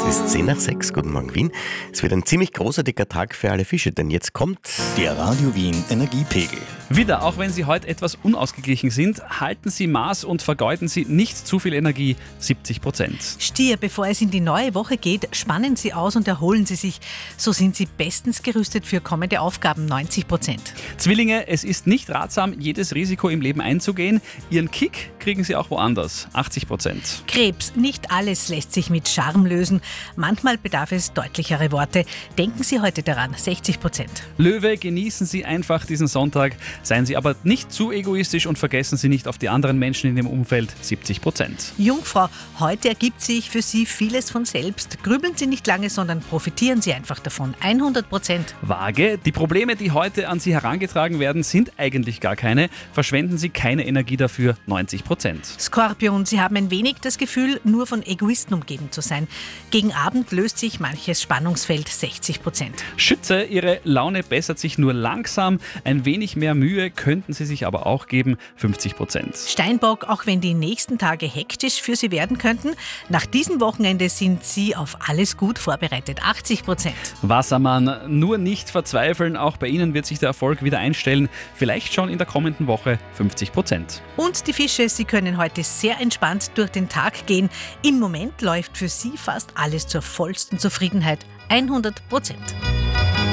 Es ist 10 nach 6. Guten Morgen, Wien. Es wird ein ziemlich großartiger Tag für alle Fische, denn jetzt kommt Der Radio Wien Energiepegel. Wieder, auch wenn Sie heute etwas unausgeglichen sind, halten Sie Maß und vergeuden Sie nicht zu viel Energie, 70%. Stier, bevor es in die neue Woche geht, spannen Sie aus und erholen Sie sich. So sind Sie bestens gerüstet für kommende Aufgaben, 90%. Zwillinge, es ist nicht ratsam, jedes Risiko im Leben einzugehen. Ihren Kick kriegen Sie auch woanders, 80%. Krebs, nicht alles lässt sich mit Charme lösen. Manchmal bedarf es deutlichere Worte. Denken Sie heute daran, 60%. Löwe, genießen Sie einfach diesen Sonntag. Seien Sie aber nicht zu egoistisch und vergessen Sie nicht auf die anderen Menschen in Ihrem Umfeld, 70%. Jungfrau, heute ergibt sich für Sie vieles von selbst. Grübeln Sie nicht lange, sondern profitieren Sie einfach davon, 100%. Waage, die Probleme, die heute an Sie herangetragen werden, sind eigentlich gar keine. Verschwenden Sie keine Energie dafür, 90%. Skorpion, Sie haben ein wenig das Gefühl, nur von Egoisten umgeben zu sein. Gegen Abend löst sich manches Spannungsfeld, 60%. Schütze, Ihre Laune bessert sich nur langsam. Ein wenig mehr Mühe könnten Sie sich aber auch geben, 50%. Steinbock, auch wenn die nächsten Tage hektisch für Sie werden könnten, nach diesem Wochenende sind Sie auf alles gut vorbereitet, 80%. Wassermann, nur nicht verzweifeln, auch bei Ihnen wird sich der Erfolg wieder einstellen, vielleicht schon in der kommenden Woche 50%. Und die Fische, Sie können heute sehr entspannt durch den Tag gehen. Im Moment läuft für Sie fast alles zur vollsten Zufriedenheit, 100%.